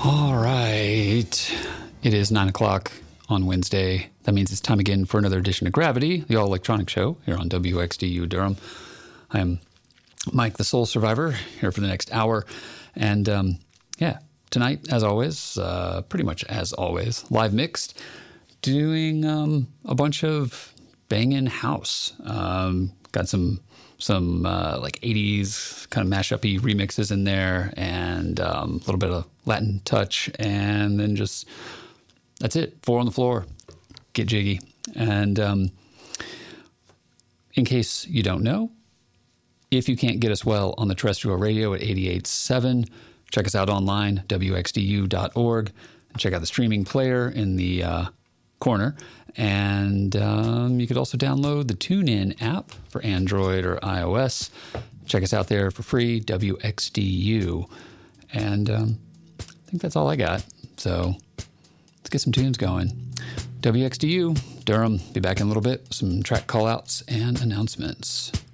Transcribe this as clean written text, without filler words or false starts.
All right. It is 9 o'clock on Wednesday. That means it's time again for another edition of Gravity, the all-electronic show here on WXDU Durham. I am Mike, the Soul Survivor, here for the next hour. And tonight, as always, pretty much as always, live mixed, doing a bunch of banging house. Got some like 80s kind of mashup-y remixes in there, and a little bit of Latin touch, and then just, that's it. 4 on the floor. Get jiggy. And in case you don't know, if you can't get us well on the terrestrial radio at 88.7, check us out online, wxdu.org, and check out the streaming player in the corner. And you could also download the TuneIn app for Android or iOS. Check us out there for free, WXDU. And I think that's all I got. So let's get some tunes going. WXDU, Durham. Be back in a little bit with some track call-outs and announcements.